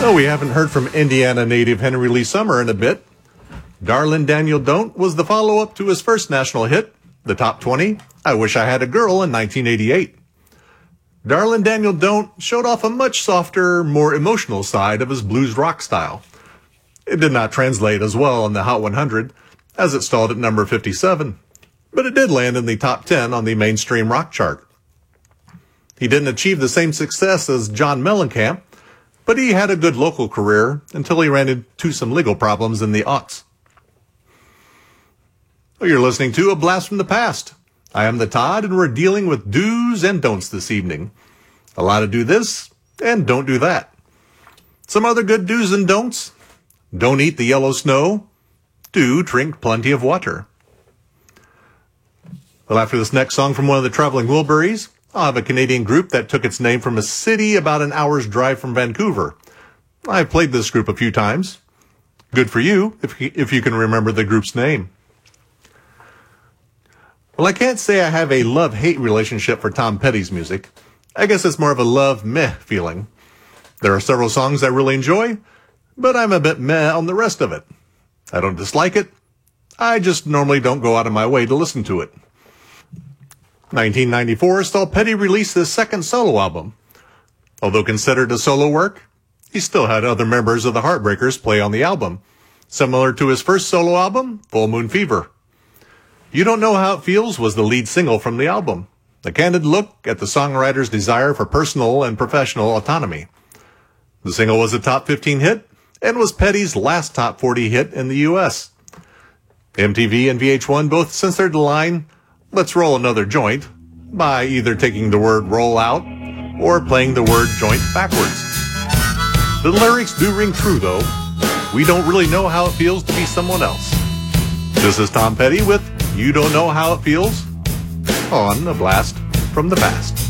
Oh, we haven't heard from Indiana native Henry Lee Summer in a bit. Darlin' Daniel Don't was the follow-up to his first national hit, the top 20, I Wish I Had a Girl in 1988. Darlin' Daniel Don't showed off a much softer, more emotional side of his blues rock style. It did not translate as well on the Hot 100, as it stalled at number 57, but it did land in the top 10 on the mainstream rock chart. He didn't achieve the same success as John Mellencamp, but he had a good local career until he ran into some legal problems in the aughts. Well, you're listening to A Blast from the Past. I am the Todd, and we're dealing with do's and don'ts this evening. A lot of do this and don't do that. Some other good do's and don'ts. Don't eat the yellow snow. Do drink plenty of water. Well, after this next song from one of the Traveling Wilburys, I'll have a Canadian group that took its name from a city about an hour's drive from Vancouver. I've played this group a few times. Good for you, if you can remember the group's name. Well, I can't say I have a love-hate relationship for Tom Petty's music. I guess it's more of a love-meh feeling. There are several songs I really enjoy, but I'm a bit meh on the rest of it. I don't dislike it. I just normally don't go out of my way to listen to it. 1994 saw Petty release his second solo album. Although considered a solo work, he still had other members of the Heartbreakers play on the album, similar to his first solo album, Full Moon Fever. You Don't Know How It Feels was the lead single from the album, a candid look at the songwriter's desire for personal and professional autonomy. The single was a top 15 hit and was Petty's last top 40 hit in the U.S. MTV and VH1 both censored the line, "Let's roll another joint," by either taking the word roll out or playing the word joint backwards. The lyrics do ring true, though. We don't really know how it feels to be someone else. This is Tom Petty with You Don't Know How It Feels on A Blast from the Past.